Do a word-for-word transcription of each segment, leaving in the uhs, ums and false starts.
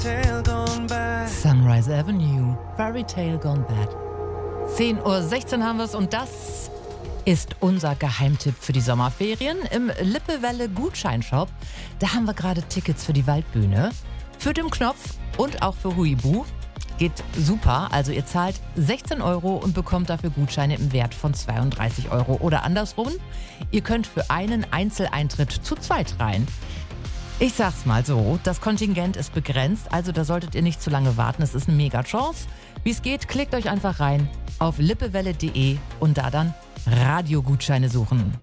Sunrise Avenue, Fairy Tale Gone Bad. zehn Uhr sechzehn haben wir es und das ist unser Geheimtipp für die Sommerferien im Lippewelle Gutscheinshop. Da haben wir gerade Tickets für die Waldbühne, für den Knopf und auch für Huibu. Geht super, also ihr zahlt sechzehn Euro und bekommt dafür Gutscheine im Wert von zweiunddreißig Euro. Oder andersrum, ihr könnt für einen Einzeleintritt zu zweit rein. Ich sag's mal so, das Kontingent ist begrenzt, also da solltet ihr nicht zu lange warten. Es ist eine mega Chance. Wie es geht, klickt euch einfach rein auf lippewelle punkt de und da dann Radiogutscheine suchen.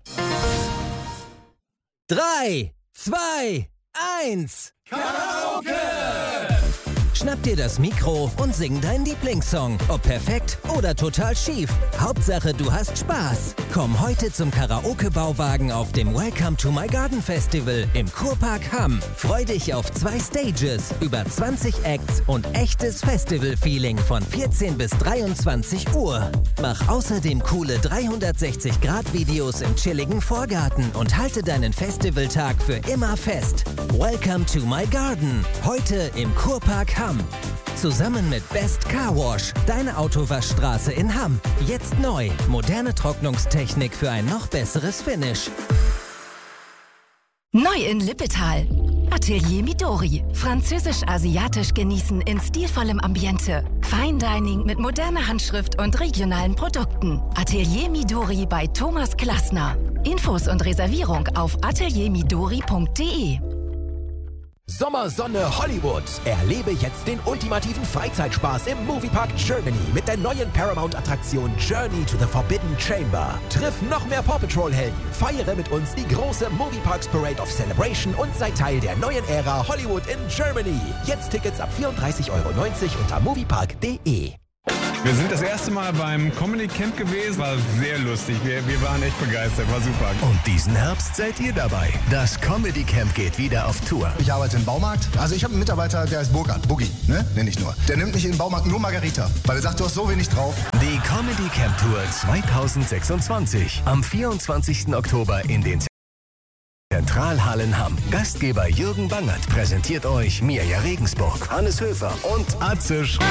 Drei, zwei, eins. Karaoke! Schnapp dir das Mikro und sing deinen Lieblingssong. Ob perfekt oder total schief. Hauptsache, du hast Spaß. Komm heute zum Karaoke-Bauwagen auf dem Welcome to My Garden Festival im Kurpark Hamm. Freu dich auf zwei Stages, über zwanzig Acts und echtes Festival-Feeling von vierzehn bis dreiundzwanzig Uhr. Mach außerdem coole dreihundertsechzig Grad Videos im chilligen Vorgarten und halte deinen Festivaltag für immer fest. Welcome to My Garden. Heute im Kurpark Hamm. Zusammen mit Best Car Wash, deine Autowaschstraße in Hamm. Jetzt neu, moderne Trocknungstechnik für ein noch besseres Finish. Neu in Lippetal. Atelier Midori. Französisch-asiatisch genießen in stilvollem Ambiente. Fine Dining mit moderner Handschrift und regionalen Produkten. Atelier Midori bei Thomas Klassner. Infos und Reservierung auf atelier midori punkt de. Sommersonne Hollywood. Erlebe jetzt den ultimativen Freizeitspaß im Moviepark Germany mit der neuen Paramount-Attraktion Journey to the Forbidden Chamber. Triff noch mehr Paw Patrol-Helden, feiere mit uns die große Movieparks Parade of Celebration und sei Teil der neuen Ära Hollywood in Germany. Jetzt Tickets ab vierunddreißig Euro neunzig unter moviepark punkt de. Wir sind das erste Mal beim Comedy Camp gewesen. War sehr lustig. Wir, wir waren echt begeistert. War super. Und diesen Herbst seid ihr dabei. Das Comedy Camp geht wieder auf Tour. Ich arbeite im Baumarkt. Also ich habe einen Mitarbeiter, der heißt Burkhard. Boogie, ne? Nenn ich nur. Der nimmt nicht in den Baumarkt nur Margarita, weil er sagt, du hast so wenig drauf. Die Comedy Camp Tour zweitausendsechsundzwanzig. Am vierundzwanzigsten Oktober in den Zentralhallen Hamm. Gastgeber Jürgen Bangert präsentiert euch Mirja Regensburg, Hannes Höfer und Atze Sch